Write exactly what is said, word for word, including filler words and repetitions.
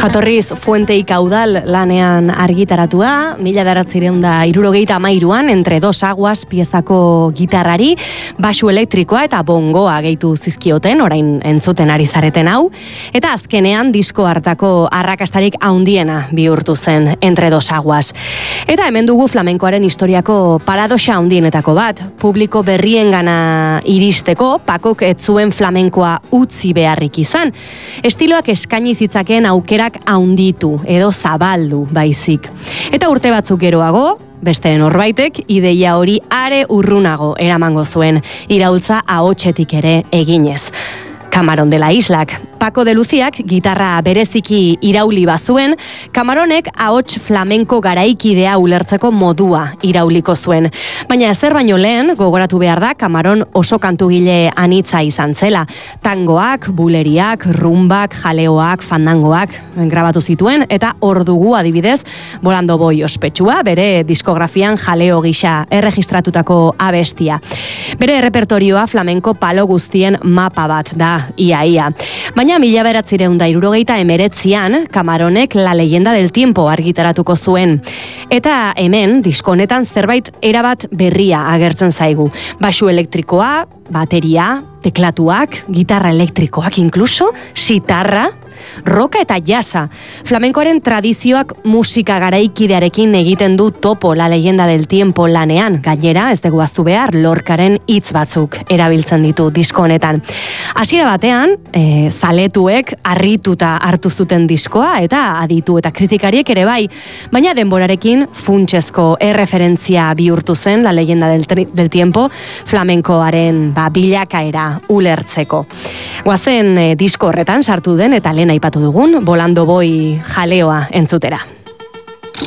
Jatorriz Fuente y Caudal lanean argitaratua, mila bederatziehun eta hirurogeita hamairuan Entre dos aguas piezako gitarrari, basu elektrikoa eta bongoa gehitu zizkioten, orain entzuten ari zareten hau, eta azkenean disko hartako arrakastarik handiena bihurtu zen Entre dos aguas. Eta hemen dugu flamenkoaren historiako paradoxa handienetako bat, publiko berriengana iristeko, Pakok ez zuen flamenkoa utzi beharrik izan. Estiloak eskaini zitzaken aukerak haunditu edo zabaldu baizik. Eta urte batzuk geroago, beste norbaitek ideia hori are urrunago eramango zuen, iraultza ahotsetik ere eginez. Camarón de la Islak. Paco de Luziak gitarra bereziki irauli bazuen, Camaronek ahots flamenko garaikidea ulertzeko modua irauliko zuen. Baina ezer baino lehen, gogoratu behar da, Camaron oso kantugile anitza izan zela. Tangoak, buleriak, rumbak, jaleoak, fandangoak grabatu zituen, eta hor dugu adibidez, Bolando Boi ospetsua, bere diskografian jaleo gisa erregistratutako abestia. Bere repertorioa flamenko palo guztien mapa bat da, ia ia. Baina mila bederatziehun eta hirurogeita hemeretzian Camaronek La leyenda del tiempo argitaratuko zuen. Eta hemen, diskonetan zerbait erabat berria agertzen zaigu. Basu elektrikoa, bateria, teklatuak, gitarra elektrikoak inkluso, sitarra, roka eta jasa. Flamenkoaren tradizioak musika garaikidearekin egiten du topo La leyenda del tiempo lanean. Gainera, ez dugu ahaztu behar, Lorcaren hitz batzuk erabiltzen ditu disko honetan. Hasiera batean, e, zaletuek harrituta hartu zuten diskoa eta aditu eta kritikariek ere bai, baina denborarekin funtsezko erreferentzia bihurtu zen La leyenda del, del tiempo flamenkoaren ba, bilakaera ulertzeko. Goazen e, disko horretan sartu den eta lehen aipatu dugun Bolando Boi jaleoa entzutera.